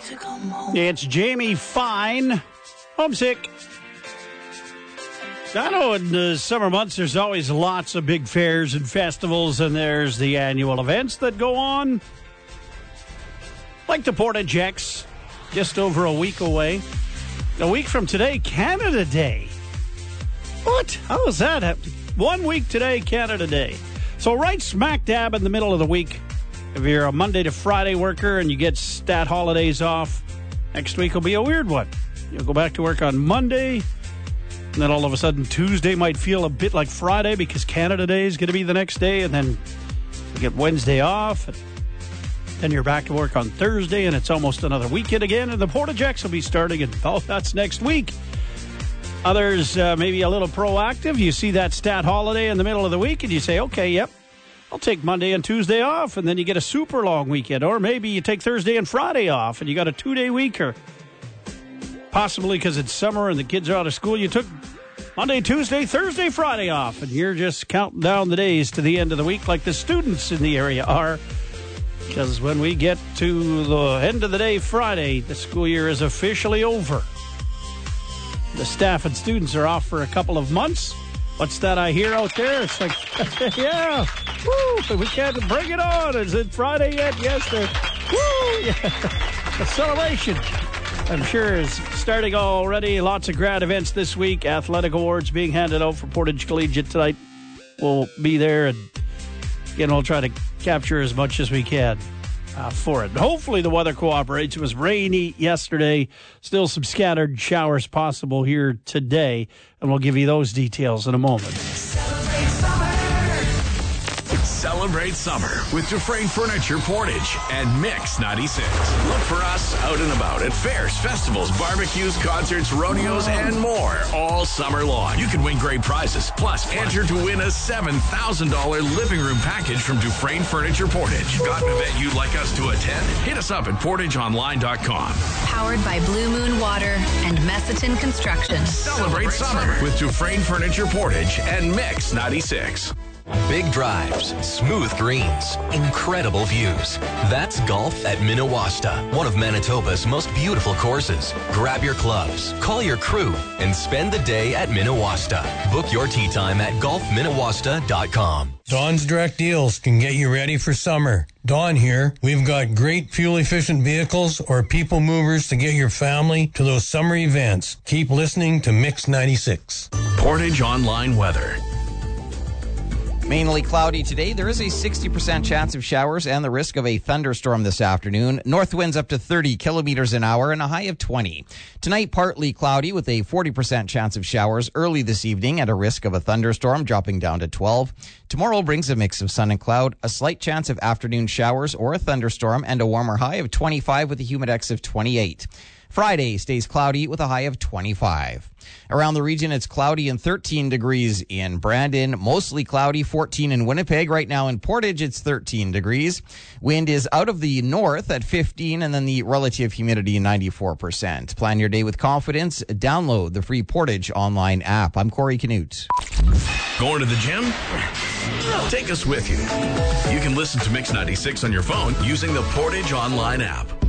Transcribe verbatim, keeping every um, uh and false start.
It's Jamie Fine. Homesick. I know in the summer months there's always lots of big fairs and festivals, and there's the annual events that go on. Like the Portage X, just over a week away. A week from today, Canada Day. What? How is that happening? One week today, Canada Day. So right smack dab in the middle of the week, if you're a Monday to Friday worker and you get stat holidays off, next week will be a weird one. You'll go back to work on Monday, and then all of a sudden Tuesday might feel a bit like Friday because Canada Day is going to be the next day, and then you get Wednesday off, and then you're back to work on Thursday, and it's almost another weekend again, and the Portage X will be starting, and oh, that's next week. Others uh, maybe a little proactive. You see that stat holiday in the middle of the week, and you say, okay, yep, I'll take Monday and Tuesday off, and then you get a super long weekend. Or maybe you take Thursday and Friday off, and you got a two-day week, or possibly because it's summer and the kids are out of school, you took Monday, Tuesday, Thursday, Friday off, and you're just counting down the days to the end of the week like the students in the area are. Because when we get to the end of the day Friday, the school year is officially over. The staff and students are off for a couple of months. What's that I hear out there? It's like, yeah, woo, we can't bring it on. Is it Friday yet? Yes, they're, woo, yeah. A celebration, I'm sure, is starting already. Lots of grad events this week. Athletic awards being handed out for Portage Collegiate tonight. We'll be there, and again, we'll try to capture as much as we can uh, for it. Hopefully the weather cooperates. It was rainy yesterday. Still some scattered showers possible here today, and we'll give you those details in a moment. Celebrate summer. Celebrate summer with Dufresne Furniture Portage and Mix ninety-six. Look for us out and about at fairs, festivals, barbecues, concerts, rodeos, and more all summer long. You can win great prizes. Plus, enter to win a seven thousand dollars living room package from Dufresne Furniture Portage. Got an event you'd like us to attend? Hit us up at portage online dot com. Powered by Blue Moon Water and Messiton Construction. Celebrate summer with Dufresne Furniture Portage and Mix ninety-six. Big drives, smooth greens, incredible views. That's golf at Minawasta, one of Manitoba's most beautiful courses. Grab your clubs, call your crew, and spend the day at Minawasta. Book your tee time at golf minawasta dot com. Dawn's Direct Deals can get you ready for summer. Dawn here. We've got great fuel-efficient vehicles or people movers to get your family to those summer events. Keep listening to Mix ninety-six. Portage Online Weather. Mainly cloudy today. There is a sixty percent chance of showers and the risk of a thunderstorm this afternoon. North winds up to thirty kilometers an hour and a high of twenty. Tonight, partly cloudy with a forty percent chance of showers early this evening and a risk of a thunderstorm dropping down to twelve. Tomorrow brings a mix of sun and cloud, a slight chance of afternoon showers or a thunderstorm, and a warmer high of twenty-five with a humidex of twenty-eight. Friday stays cloudy with a high of twenty-five. Around the region, it's cloudy and thirteen degrees in Brandon. Mostly cloudy, fourteen in Winnipeg. Right now in Portage, it's thirteen degrees. Wind is out of the north at fifteen, and then the relative humidity ninety-four percent. Plan your day with confidence. Download the free Portage online app. I'm Corey Canute. Going to the gym? Take us with you. You can listen to Mix ninety-six on your phone using the Portage online app.